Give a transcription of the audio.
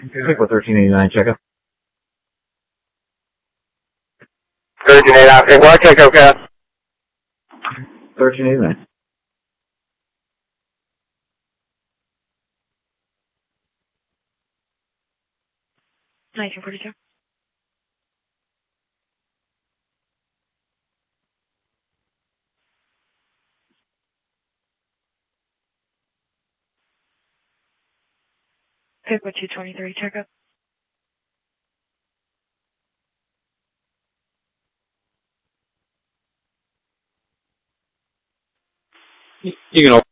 For 1389 checkup. 1389, what checkup, Cass? 1389. Nice, 42. Paper 223 checkup. You can